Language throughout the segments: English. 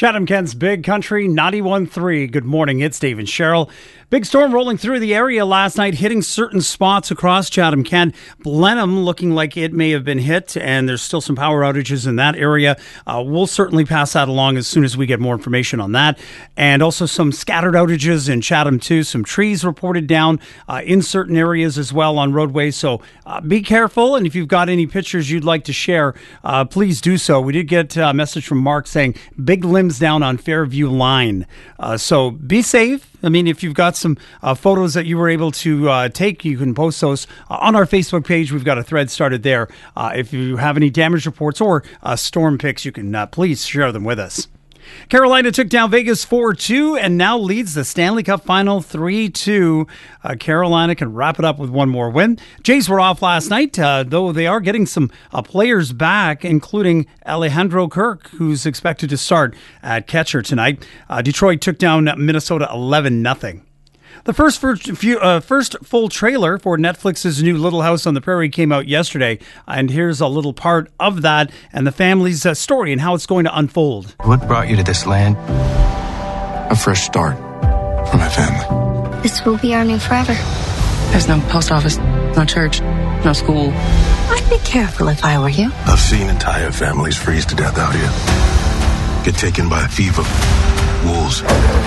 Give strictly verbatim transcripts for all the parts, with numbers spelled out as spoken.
Chatham-Kent's Big Country ninety-one point three. Good morning, it's Dave and Cheryl. Big storm rolling through the area last night, hitting certain spots across Chatham-Kent. Blenheim looking like it may have been hit, and there's still some power outages in that area. Uh, we'll certainly pass that along as soon as we get more information on that. And also some scattered outages in Chatham too. Some trees reported down uh, in certain areas as well on roadways. So uh, be careful, and if you've got any pictures you'd like to share, uh, please do so. We did get a message from Mark saying big limbs down on Fairview Line. Uh, so be safe. I mean, if you've got some uh, photos that you were able to uh, take, you can post those uh, on our Facebook page. We've got a thread started there. Uh, if you have any damage reports or uh, storm pics, you can uh, please share them with us. Carolina took down Vegas four two and now leads the Stanley Cup Final three two. Uh, Carolina can wrap it up with one more win. Jays were off last night, uh, though they are getting some uh, players back, including Alejandro Kirk, who's expected to start at catcher tonight. Uh, Detroit took down Minnesota eleven nothing. The first first, few, uh, first full trailer for Netflix's new Little House on the Prairie came out yesterday, and here's a little part of that and the family's uh, story and how it's going to unfold. What brought you to this land? A fresh start for my family. This will be our new forever. There's no post office, no church, no school. I'd be careful if I were you. I've seen entire families freeze to death out here. Get taken by fever, wolves.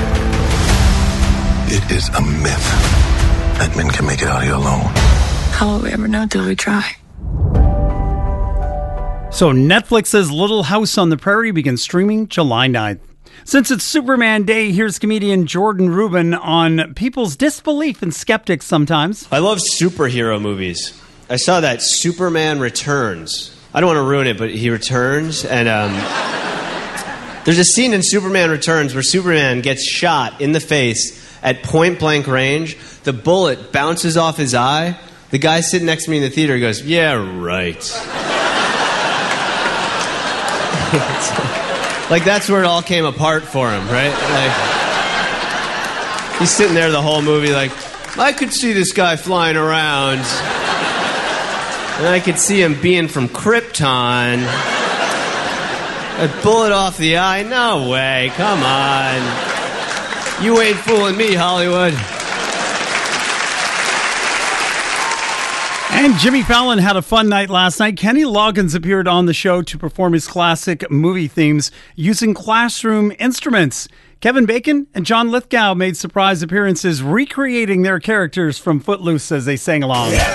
It is a myth that men can make it out here alone. How will we ever know till we try? So Netflix's Little House on the Prairie begins streaming July ninth. Since it's Superman Day, here's comedian Jordan Rubin on people's disbelief and skeptics sometimes. I love superhero movies. I saw that Superman Returns. I don't want to ruin it, but he returns, and um, there's a scene in Superman Returns where Superman gets shot in the face at point-blank range. The bullet bounces off his eye. The guy sitting next to me in the theater goes, "Yeah, right." Like, that's where it all came apart for him, right? Like, he's sitting there the whole movie like, I could see this guy flying around. And I could see him being from Krypton. A bullet off the eye? No way, come on. You ain't fooling me, Hollywood. And Jimmy Fallon had a fun night last night. Kenny Loggins appeared on the show to perform his classic movie themes using classroom instruments. Kevin Bacon and John Lithgow made surprise appearances recreating their characters from Footloose as they sang along. Yeah.